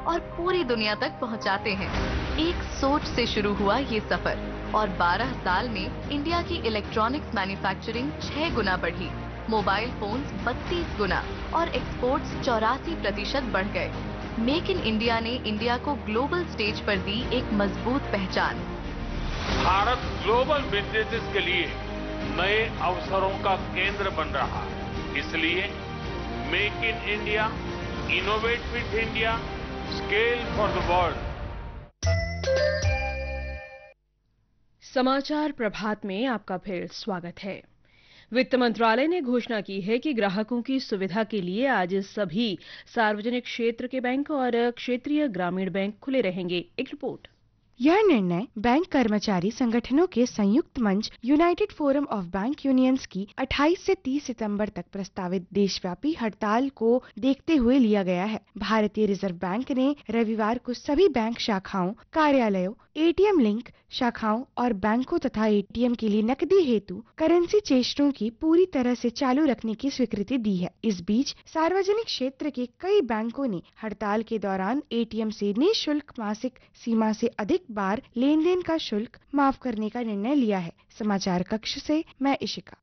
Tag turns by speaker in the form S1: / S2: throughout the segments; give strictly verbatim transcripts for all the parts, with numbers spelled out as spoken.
S1: और पूरी दुनिया तक पहुंचाते हैं। एक सोच से शुरू हुआ ये सफर और बारह साल में इंडिया की इलेक्ट्रॉनिक्स मैन्युफैक्चरिंग छह गुना बढ़ी, मोबाइल फोन्स बत्तीस गुना और एक्सपोर्ट्स चौरासी प्रतिशत बढ़ गए। मेक इन इंडिया ने इंडिया को ग्लोबल स्टेज पर दी एक मजबूत पहचान।
S2: भारत ग्लोबल बिजनेसेस के लिए नए अवसरों का केंद्र बन रहा है। इसलिए make in India, innovate with India, scale for the world.
S3: समाचार प्रभात में आपका फिर स्वागत है। वित्त मंत्रालय ने घोषणा की है कि ग्राहकों की सुविधा के लिए आज सभी सार्वजनिक क्षेत्र के बैंक और क्षेत्रीय ग्रामीण बैंक खुले रहेंगे। एक रिपोर्ट।
S4: यह निर्णय बैंक कर्मचारी संगठनों के संयुक्त मंच United forum of bank unions की अट्ठाईस से तीस सितंबर तक प्रस्तावित देशव्यापी हड़ताल को देखते हुए लिया गया है। भारतीय रिजर्व बैंक ने रविवार को सभी बैंक शाखाओं, कार्यालयों, एटीएम लिंक शाखाओं और बैंकों तथा एटीएम के लिए नकदी हेतु करेंसी चेस्टों की पूरी तरह से चालू रखने की स्वीकृति दी है। इस बीच सार्वजनिक क्षेत्र के कई बैंकों ने हड़ताल के दौरान एटीएम से निःशुल्क मासिक सीमा से अधिक बार लेन देन का शुल्क माफ करने का निर्णय लिया है। समाचार कक्ष से मैं इशिका।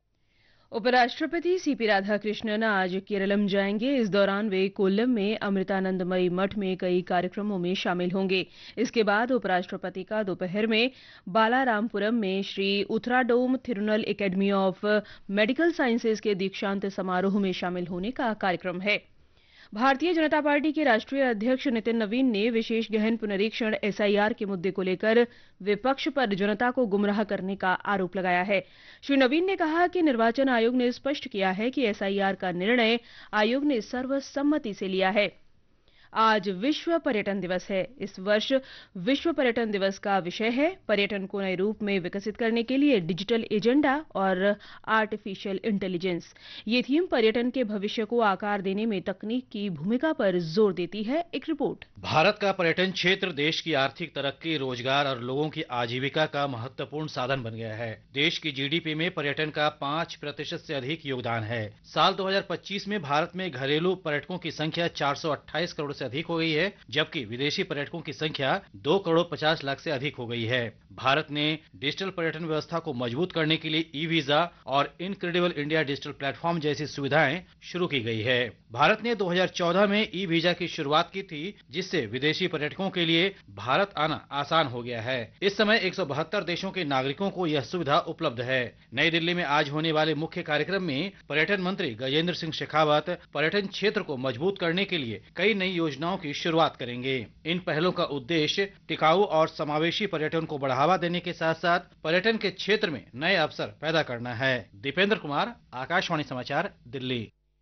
S3: उपराष्ट्रपति सीपी राधाकृष्णन आज केरलम जाएंगे। इस दौरान वे कोल्लम में अमृतानंदमयी मठ में कई कार्यक्रमों में शामिल होंगे। इसके बाद उपराष्ट्रपति का दोपहर में बालारामपुरम में Shri उथराडोम थिरुनल academy of medical sciences के दीक्षांत समारोह में शामिल होने का कार्यक्रम है। भारतीय जनता पार्टी के राष्ट्रीय अध्यक्ष नितिन नवीन ने विशेष गहन पुनरीक्षण एसआईआर के मुद्दे को लेकर विपक्ष पर जनता को गुमराह करने का आरोप लगाया है। श्री नवीन ने कहा कि निर्वाचन आयोग ने स्पष्ट किया है कि एसआईआर का निर्णय आयोग ने सर्वसम्मति से लिया है। आज विश्व पर्यटन दिवस है। इस वर्ष विश्व पर्यटन दिवस का विषय है पर्यटन को नए रूप में विकसित करने के लिए डिजिटल एजेंडा और आर्टिफिशियल इंटेलिजेंस। ये थीम पर्यटन के भविष्य को आकार देने में तकनीक की भूमिका पर जोर देती है। एक रिपोर्ट।
S5: भारत का पर्यटन क्षेत्र देश की आर्थिक तरक्की, रोजगार और लोगों की आजीविका का महत्वपूर्ण साधन बन गया है। देश की जीडीपी में पर्यटन का पाँच प्रतिशत से अधिक योगदान है। साल दो हजार पच्चीस में भारत में घरेलू पर्यटकों की संख्या चार सौ अट्ठाईस करोड़ से अधिक हो गई है, जबकि विदेशी पर्यटकों की संख्या दो करोड़ पचास लाख से अधिक हो गई है। भारत ने डिजिटल पर्यटन व्यवस्था को मजबूत करने के लिए ई वीजा और इनक्रेडिबल इंडिया डिजिटल प्लेटफॉर्म जैसी सुविधाएं शुरू की गई है। भारत ने दो हजार चौदह में ई वीजा की शुरुआत की थी, जिससे विदेशी पर्यटकों के लिए भारत आना आसान हो गया है। इस समय एक सौ बहत्तर देशों के नागरिकों को यह सुविधा उपलब्ध है। नई दिल्ली में आज होने वाले मुख्य कार्यक्रम में पर्यटन मंत्री गजेंद्र सिंह शेखावत पर्यटन क्षेत्र को मजबूत करने के लिए कई नई योजनाओं की शुरुआत करेंगे। इन पहलों का उद्देश्य टिकाऊ और समावेशी पर्यटन को बढ़ावा देने के साथ साथ पर्यटन के क्षेत्र में नए अवसर पैदा करना है। दीपेंद्र कुमार, आकाशवाणी समाचार, दिल्ली।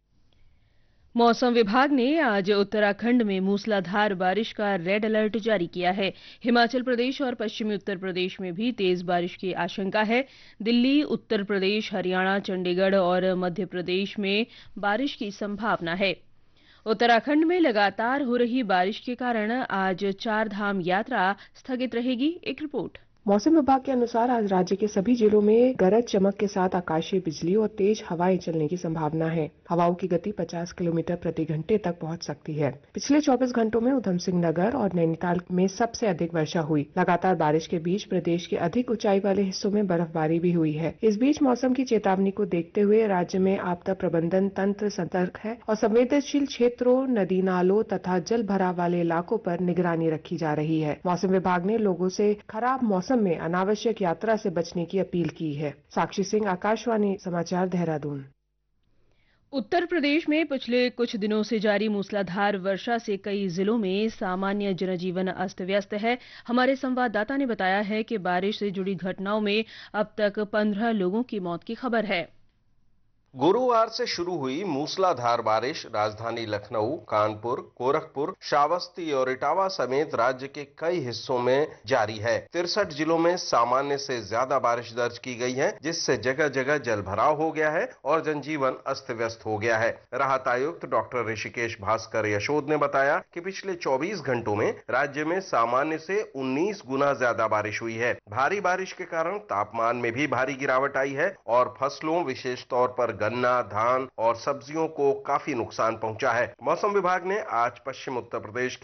S3: मौसम विभाग ने आज उत्तराखंड में मूसलाधार बारिश का रेड अलर्ट जारी किया है। हिमाचल प्रदेश और पश्चिमी उत्तर प्रदेश में भी तेज बारिश की आशंका है। दिल्ली, उत्तर प्रदेश, हरियाणा, चंडीगढ़ और मध्य प्रदेश में बारिश की संभावना है। उत्तराखंड में लगातार हो रही बारिश के कारण आज चार धाम यात्रा स्थगित रहेगी। एक रिपोर्ट।
S6: मौसम विभाग के अनुसार आज राज्य के सभी जिलों में गरज चमक के साथ आकाशीय बिजली और तेज हवाएं चलने की संभावना है। हवाओं की गति पचास किलोमीटर प्रति घंटे तक पहुंच सकती है। पिछले चौबीस घंटों में उधम सिंह नगर और नैनीताल में सबसे अधिक वर्षा हुई। लगातार बारिश के बीच प्रदेश के अधिक ऊंचाई वाले हिस्सों में बर्फबारी भी हुई है। इस बीच मौसम की चेतावनी को देखते हुए राज्य में आपदा प्रबंधन तंत्र सतर्क है और संवेदनशील क्षेत्रों, नदी नालों तथा जल भराव वाले इलाकों पर निगरानी रखी जा रही है। मौसम विभाग ने लोगों से खराब मौसम में अनावश्यक यात्रा से बचने की अपील की है। साक्षी सिंह, आकाशवाणी समाचार, देहरादून।
S3: उत्तर प्रदेश में पिछले कुछ दिनों से जारी मूसलाधार वर्षा से कई जिलों में सामान्य जनजीवन अस्त व्यस्त है। हमारे संवाददाता ने बताया है कि बारिश से जुड़ी घटनाओं में अब तक पंद्रह लोगों की मौत की खबर है।
S7: गुरुवार से शुरू हुई मूसलाधार बारिश राजधानी लखनऊ, कानपुर, गोरखपुर, श्रावस्ती और इटावा समेत राज्य के कई हिस्सों में जारी है। तिरसठ जिलों में सामान्य से ज्यादा बारिश दर्ज की गई है, जिससे जगह जगह जल भराव हो गया है और जनजीवन अस्त व्यस्त हो गया है। राहत आयुक्त डॉक्टर ऋषिकेश भास्कर यशोद ने बताया कि पिछले चौबीस घंटों में राज्य में सामान्य से उन्नीस गुना ज्यादा बारिश हुई है। भारी बारिश के कारण तापमान में भी भारी गिरावट आई है और फसलों, विशेष तौर पर गन्ना, धान और सब्जियों को काफी नुकसान पहुंचा है। मौसम विभाग ने आज पश्चिम उत्तर प्रदेश